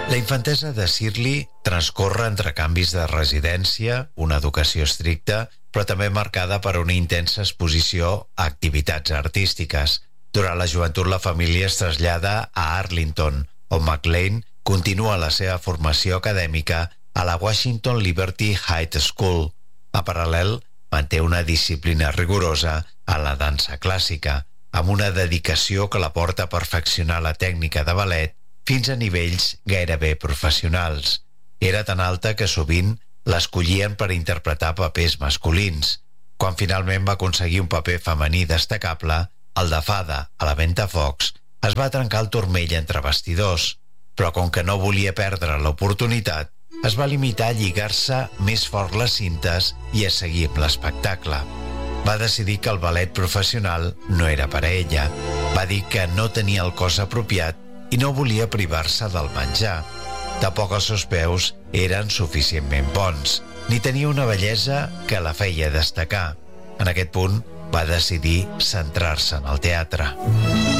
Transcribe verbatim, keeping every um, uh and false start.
La infantesa de Shirley transcorre entre canvis de residència, una educació estricta, però també marcada per una intensa exposició a activitats artístiques. Durant la joventut la família es trasllada a Arlington, on McLean continua la seva formació acadèmica a la Washington Liberty High School. A paral·lel, manté una disciplina rigorosa a la dansa clàssica, amb una dedicació que la porta a perfeccionar la tècnica de ballet fins a nivells gairebé professionals. Era tan alta que sovint l'escollien per interpretar papers masculins. Quan finalment va aconseguir un paper femení destacable, el de Fada a la Ventafocs, es va trencar el turmell entre bastidors, però com que no volia perdre l'oportunitat, es va limitar a lligar-se més fort les cintes i a seguir amb l'espectacle. Va decidir que el ballet professional no era per a ella. Va dir que no tenia el cos apropiat i no volia privar-se del menjar. Tampoc els seus peus eren suficientment bons, ni tenia una bellesa que la feia destacar. En aquest punt, va decidir centrar-se en el teatre.